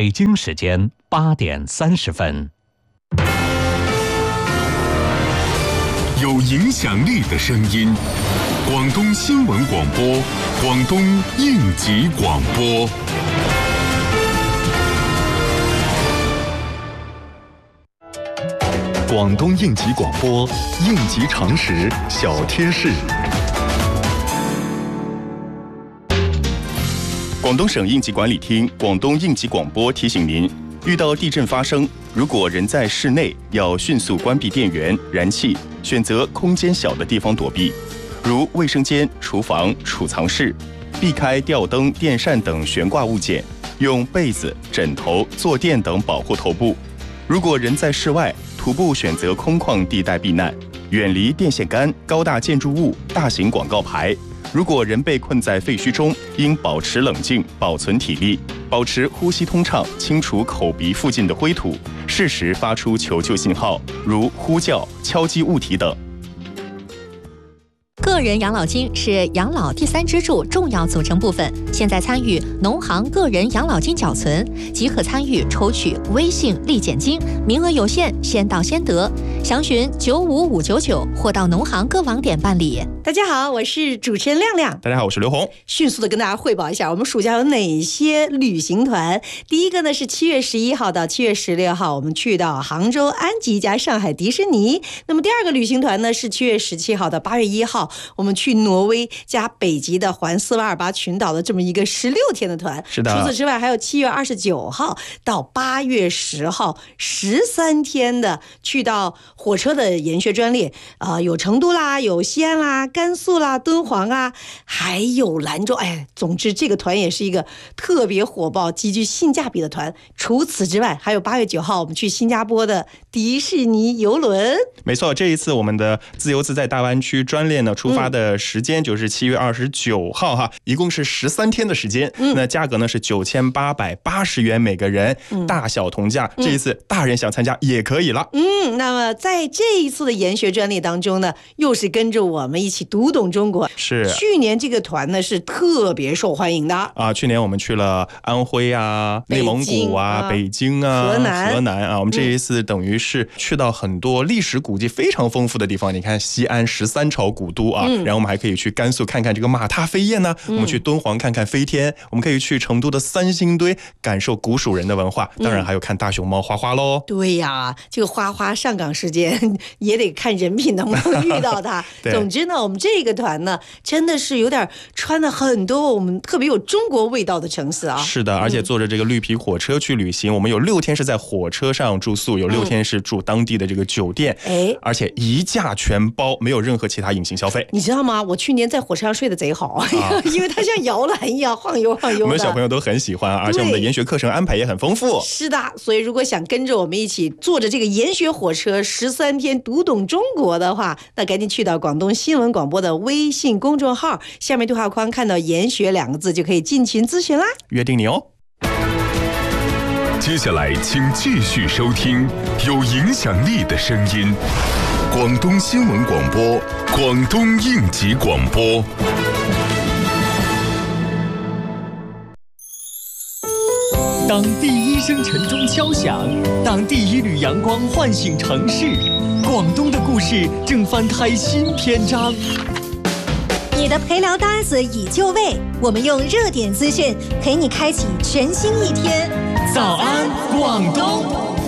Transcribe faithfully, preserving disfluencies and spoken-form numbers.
北京时间八点三十分。 有影响力的声音，广东新闻广播，广东应急广播。广东应急广播，应急常识小贴士。广东省应急管理厅、广东应急广播提醒您：遇到地震发生，如果人在室内，要迅速关闭电源、燃气，选择空间小的地方躲避，如卫生间、厨房、储藏室，避开吊灯、电扇等悬挂物件，用被子、枕头、坐垫等保护头部。如果人在室外，徒步选择空旷地带避难，远离电线杆、高大建筑物、大型广告牌。如果人被困在废墟中，应保持冷静，保存体力，保持呼吸通畅，清除口鼻附近的灰土，适时发出求救信号，如呼叫、敲击物体等。 个人养老金是养老第三支柱重要组成部分。现在参与农行个人养老金缴存，即可参与抽取微信立减金，名额有限，先到先得。详询九五五九九或到农行各网点办理。 大家好，我是主持人亮亮。 大家好，我是刘红。 迅速的跟大家汇报一下，我们暑假有哪些旅行团。第一个呢是七月十一号到七月十六号，我们去到杭州安吉加上海迪士尼。那么第二个旅行团呢是七月十七号到八月一号，我们去挪威加北极的环斯瓦尔巴群岛的这么一个十六天的团。 是的。 除此之外，还有七月二十九号到八月十号十三天的去到火车的研学专列，啊、呃，有成都啦，有西安啦，甘肃啦，敦煌啊，还有兰州。哎，总之这个团也是一个特别火爆、极具性价比的团。除此之外，还有八月九号我们去新加坡的迪士尼游轮。 没错，这一次我们的自由自在大湾区专列呢，出发的时间就是七月二十九号哈，一共是十三天的时间。嗯，那价格呢是九千八百八十元每个人，嗯、大小同价。这一次大人想参加也可以了。 嗯，那么在这一次的研学专列当中呢，又是跟着我们一起读懂中国。 是， 去年这个团呢是特别受欢迎的啊。去年我们去了安徽啊、内蒙古啊、北京啊、 河南、 河南啊。我们这一次等于是去到很多历史古迹非常丰富的地方。你看西安十三朝古都啊，嗯、然后我们还可以去甘肃看看这个马踏飞燕呢、啊，嗯、我们去敦煌看看飞天，我们可以去成都的三星堆感受古蜀人的文化，当然还有看大熊猫花花喽。 对呀，这个花花上岗时间也得看人品能不能遇到它。总之呢，我们这个团呢，真的是有点穿了很多我们特别有中国味道的城市啊。 是的，而且坐着这个绿皮火车去旅行，嗯、我们有六天是在火车上住宿，有六天是住当地的这个酒店，哎、嗯，而且一价全包，没有任何其他隐形消费。 你知道吗？我去年在火车上睡得贼好，啊、因为它像摇篮一样晃悠晃悠的。 我们小朋友都很喜欢，而且我们的研学课程安排也很丰富。 是的，所以如果想跟着我们一起坐着这个研学火车十三天读懂中国的话，那赶紧去到广东新闻广播的微信公众号，下面对话框看到研学两个字就可以进群咨询啦。 约定你哦。 接下来请继续收听有影响力的声音，广东新闻广播，广东应急广播。 当第一声晨钟敲响，当第一缕阳光唤醒城市，广东的故事正翻开新篇章。 你的陪聊搭子已就位，我们用热点资讯陪你开启全新一天。 早安，广东。